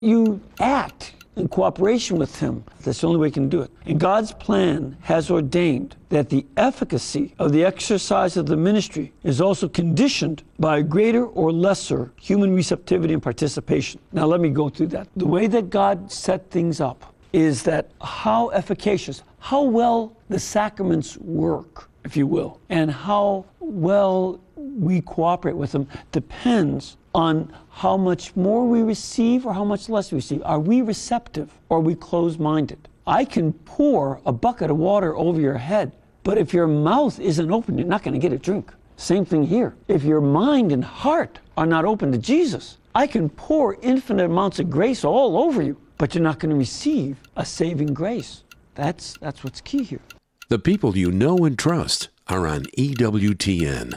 You act in cooperation with him. That's the only way you can do it. And God's plan has ordained that the efficacy of the exercise of the ministry is also conditioned by a greater or lesser human receptivity and participation. Now let me go through that. The way that God set things up is that how efficacious, how well the sacraments work, if you will, and how well we cooperate with them depends on how much more we receive or how much less we receive. Are we receptive or are we closed-minded? I can pour a bucket of water over your head, but if your mouth isn't open, you're not going to get a drink. Same thing here. If your mind and heart are not open to Jesus, I can pour infinite amounts of grace all over you, but you're not going to receive a saving grace. That's what's key here. The people you know and trust are on EWTN.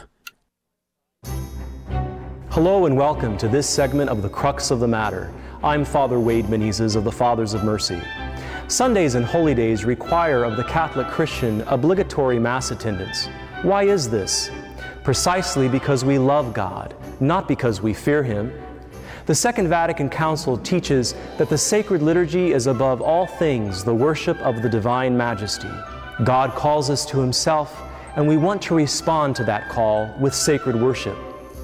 Hello and welcome to this segment of The Crux of the Matter. I'm Father Wade Menezes of the Fathers of Mercy. Sundays and holy days require of the Catholic Christian obligatory Mass attendance. Why is this? Precisely because we love God, not because we fear Him. The Second Vatican Council teaches that the sacred liturgy is above all things the worship of the Divine Majesty. God calls us to Himself, and we want to respond to that call with sacred worship.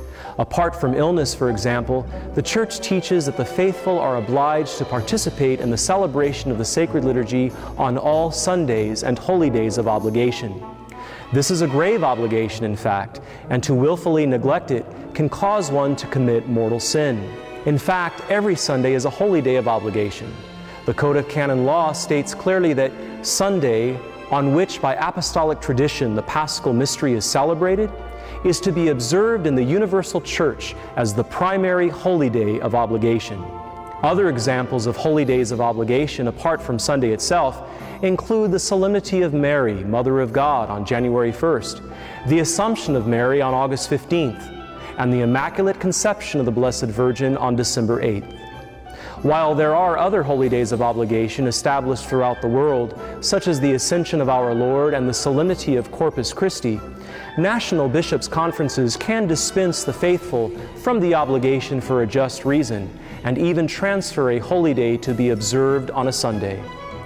Apart from illness, for example, the Church teaches that the faithful are obliged to participate in the celebration of the sacred liturgy on all Sundays and holy days of obligation. This is a grave obligation, in fact, and to willfully neglect it can cause one to commit mortal sin. In fact, every Sunday is a holy day of obligation. The Code of Canon Law states clearly that Sunday, on which by apostolic tradition the Paschal Mystery is celebrated, is to be observed in the universal Church as the primary holy day of obligation. Other examples of holy days of obligation apart from Sunday itself include the Solemnity of Mary, Mother of God, on January 1st, the Assumption of Mary on August 15th, and the Immaculate Conception of the Blessed Virgin on December 8th. While there are other holy days of obligation established throughout the world, such as the Ascension of our Lord and the Solemnity of Corpus Christi, national bishops' conferences can dispense the faithful from the obligation for a just reason, and even transfer a holy day to be observed on a Sunday.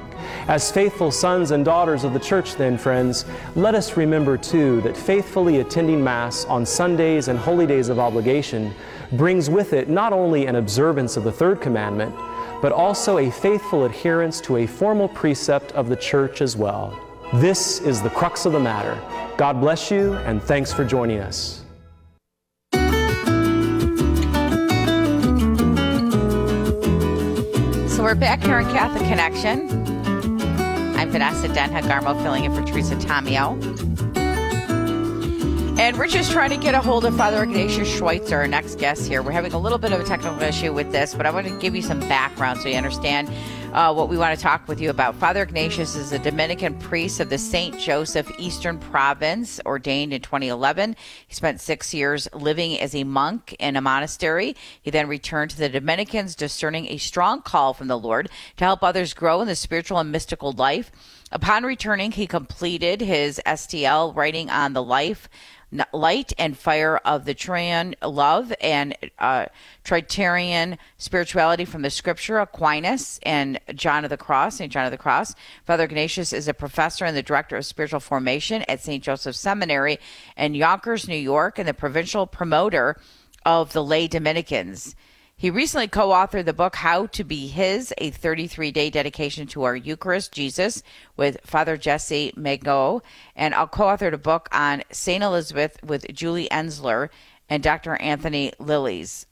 As faithful sons and daughters of the Church, then, friends, let us remember, too, that faithfully attending Mass on Sundays and holy days of obligation brings with it not only an observance of the third commandment, but also a faithful adherence to a formal precept of the Church as well. This is the crux of the matter. God bless you, and thanks for joining us. So we're back here on Catholic Connection. I'm Vanessa Denha-Garmo, filling in for Teresa Tomeo. And we're just trying to get a hold of Father Ignatius Schweitzer, our next guest here. We're having a little bit of a technical issue with this, but I want to give you some background so you understand what we want to talk with you about. Father Ignatius is a Dominican priest of the St. Joseph Eastern Province, ordained in 2011. He spent 6 years living as a monk in a monastery. He then returned to the Dominicans, discerning a strong call from the Lord to help others grow in the spiritual and mystical life. Upon returning, he completed his STL, writing on the light and fire of the Trian love and Tritarian spirituality from the Scripture, Aquinas and St. John of the Cross. Father Ignatius is a professor and the director of spiritual formation at St. Joseph Seminary in Yonkers, New York, and the provincial promoter of the lay Dominicans. He recently co-authored the book, How to Be His, a 33-day dedication to our Eucharist, Jesus, with Father Jesse Mago, and co-authored a book on St. Elizabeth with Julie Ensler and Dr. Anthony Lyles,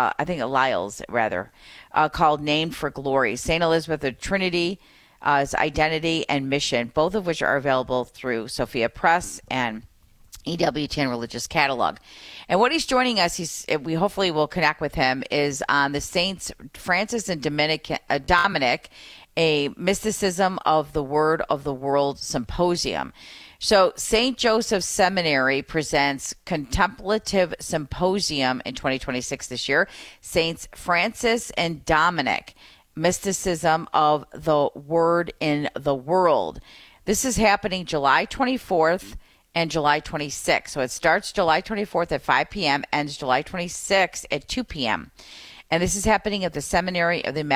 called Named for Glory, St. Elizabeth of Trinity, Identity and Mission, both of which are available through Sophia Press and EWTN Religious Catalog. And what he's joining us, we hopefully will connect with him, is on the Saints Francis and Dominic, a Mysticism of the Word of the World Symposium. So St. Joseph Seminary presents Contemplative Symposium in 2026 this year, Saints Francis and Dominic, Mysticism of the Word in the World. This is happening July 24th and July 26th. So it starts July 24th at 5 p.m., ends July 26th at 2 p.m. And this is happening at the Seminary of the